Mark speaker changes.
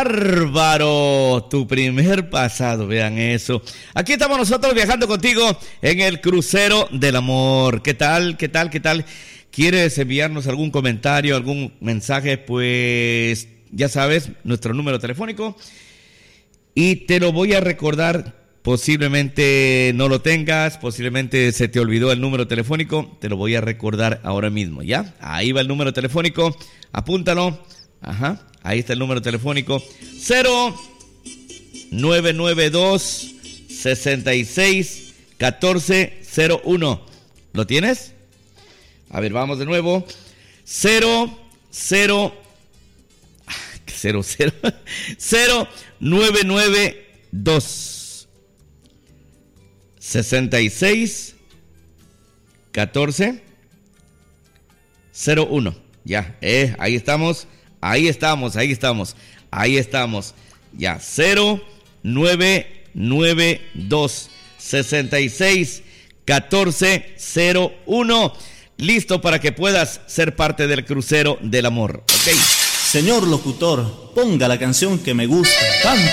Speaker 1: bárbaro! Tu primer pasado, vean eso. Aquí estamos nosotros viajando contigo en el crucero del amor. ¿Qué tal? ¿Qué tal? ¿Qué tal? ¿Quieres enviarnos algún comentario, algún mensaje? Pues ya sabes, nuestro número telefónico. Y te lo voy a recordar. Posiblemente no lo tengas, posiblemente se te olvidó el número telefónico. Te lo voy a recordar ahora mismo, ¿ya? Ahí va el número telefónico. Apúntalo. Ajá, ahí está el número telefónico. 0992 66 14 01. ¿Lo tienes? A ver, vamos de nuevo. 0992 66 14 01. Ya, ahí estamos. Ahí estamos. Ya, 0992 66 14 01. Listo para que puedas ser parte del crucero del amor. ¿Ok?
Speaker 2: Señor locutor, ponga la canción que me gusta tanto.